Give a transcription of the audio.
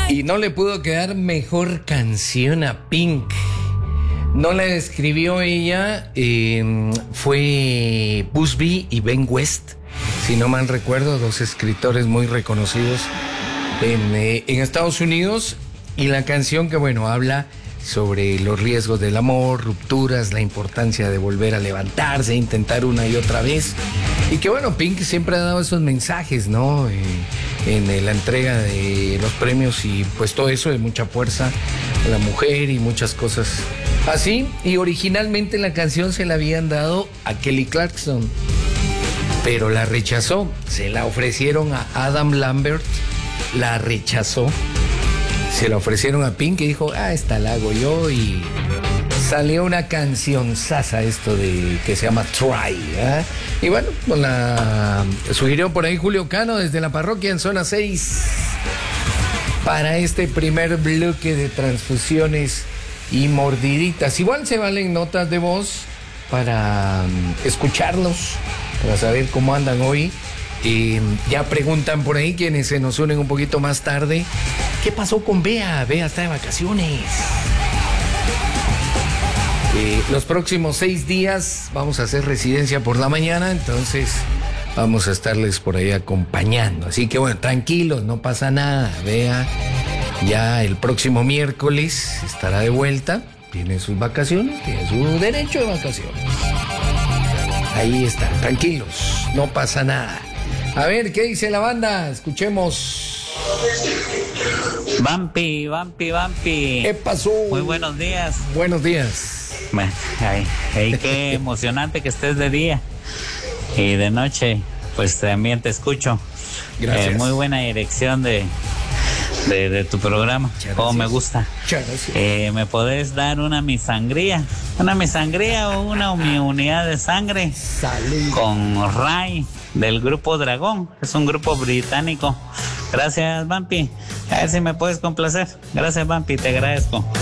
Y no le pudo quedar mejor canción a Pink. No la escribió ella, fue Busby y Ben West, si no mal recuerdo, dos escritores muy reconocidos en Estados Unidos. Y la canción que, bueno, habla sobre los riesgos del amor, rupturas, la importancia de volver a levantarse, intentar una y otra vez. Y que, bueno, Pink siempre ha dado esos mensajes, ¿no? En la entrega de los premios y pues todo eso de mucha fuerza a la mujer y muchas cosas así. Y originalmente la canción se la habían dado a Kelly Clarkson, pero la rechazó. Se la ofrecieron a Adam Lambert, la rechazó. Se la ofrecieron a Pink y dijo, esta la hago yo, y salió una canción sasa esto de que se llama Try, ¿eh? Y bueno, pues la sugirió por ahí Julio Cano desde la parroquia en zona 6 para este primer bloque de transfusiones y mordiditas. Igual se valen notas de voz para escucharlos, para saber cómo andan hoy. Ya preguntan por ahí quienes se nos unen un poquito más tarde, ¿qué pasó con Bea? Bea está de vacaciones. Los próximos 6 días vamos a hacer residencia por la mañana, entonces vamos a estarles por ahí acompañando. Así que bueno, tranquilos, no pasa nada. Bea ya el próximo miércoles estará de vuelta, tiene sus vacaciones, tiene su derecho de vacaciones. Ahí está, tranquilos, no pasa nada. A ver, ¿qué dice la banda? Escuchemos. Vampi. ¿Qué pasó? Muy buenos días. Buenos días. Ay, qué emocionante que estés de día y de noche, pues también te escucho. Gracias. Muy buena dirección de tu programa. Como me gusta. ¿Me podés dar una mi sangría o una mi unidad de sangre? Salud. Con Ray del grupo Dragón, es un grupo británico. Gracias, Vampi. A ver si me puedes complacer. Gracias, Vampi, te agradezco.